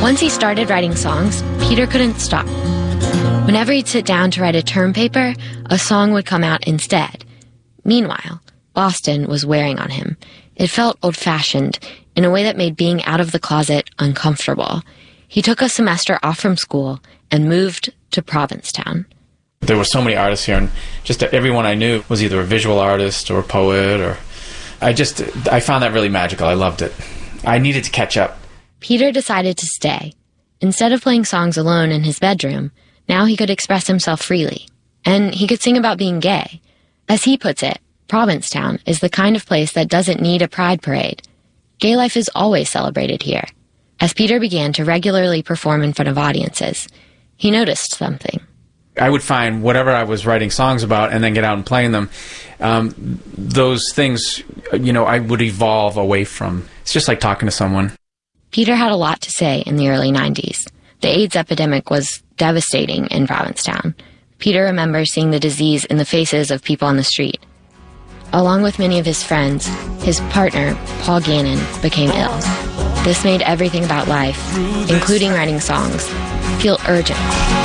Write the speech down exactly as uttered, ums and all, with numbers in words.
Once he started writing songs, Peter couldn't stop. Whenever he'd sit down to write a term paper, a song would come out instead. Meanwhile, Boston was wearing on him. It felt old-fashioned, in a way that made being out of the closet uncomfortable. He took a semester off from school and moved to Provincetown. There were so many artists here, and just everyone I knew was either a visual artist or a poet, or I just, I found that really magical. I loved it. I needed to catch up. Peter decided to stay. Instead of playing songs alone in his bedroom, now he could express himself freely. And he could sing about being gay. As he puts it, Provincetown is the kind of place that doesn't need a pride parade. Gay life is always celebrated here. As Peter began to regularly perform in front of audiences, he noticed something. I would find whatever I was writing songs about and then get out and playing them. Um, those things, you know, I would evolve away from. It's just like talking to someone. Peter had a lot to say in the early nineties. The AIDS epidemic was devastating in Provincetown. Peter remembers seeing the disease in the faces of people on the street. Along with many of his friends, his partner, Paul Gannon, became ill. This made everything about life, including writing songs, feel urgent.